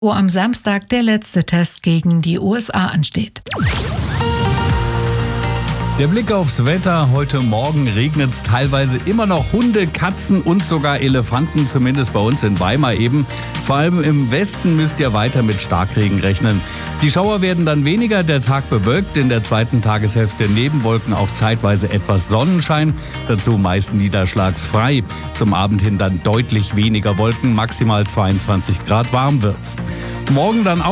wo am Samstag der letzte Test gegen die USA ansteht. Der Blick aufs Wetter. Heute Morgen regnet es teilweise immer noch Hunde, Katzen und sogar Elefanten, zumindest bei uns in Weimar eben. Vor allem im Westen müsst ihr weiter mit Starkregen rechnen. Die Schauer werden dann weniger, der Tag bewölkt, in der zweiten Tageshälfte Nebenwolken, auch zeitweise etwas Sonnenschein, dazu meist niederschlagsfrei. Zum Abend hin dann deutlich weniger Wolken, maximal 22 Grad warm wird's. Morgen dann auch